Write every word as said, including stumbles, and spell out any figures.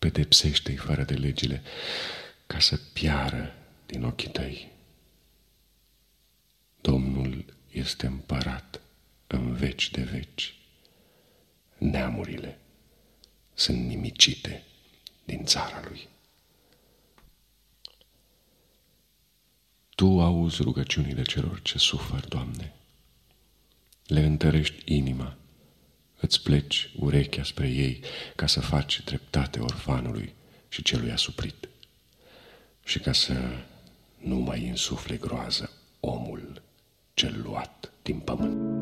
pedepsește-i fără de legile, ca să piară din ochii tăi. Domnul este împărat în veci de veci. Neamurile sunt nimicite din țara lui. Tu auzi rugăciunile celor ce sufăr, Doamne. Le întărești inima, îți pleci urechea spre ei ca să faci dreptate orfanului și celui asuprit și ca să nu mai insufle groază omul cel luat din pământ.